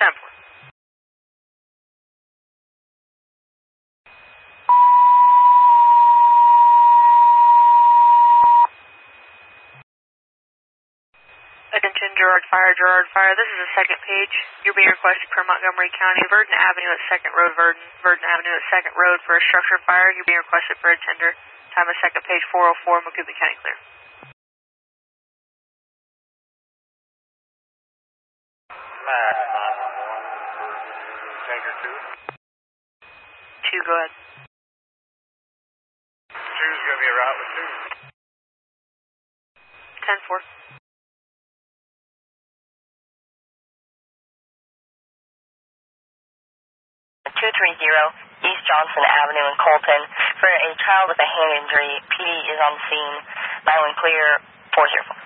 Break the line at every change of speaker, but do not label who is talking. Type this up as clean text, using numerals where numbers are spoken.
10-4. Attention, Gerard Fire. This is the second page. You're being requested per Montgomery County, Verdon Avenue at 2nd Road, Verdon Avenue at 2nd Road for a structure fire. You're being requested for a tender. Time of second page 404, Montgomery County clear.
Max 911 for Tanker 2.
2, go ahead.
2 is going to be a route with 2.
10-4.
East Johnson Avenue in Colton for a child with a hand injury. PD is on scene. 9-1 clear, 404.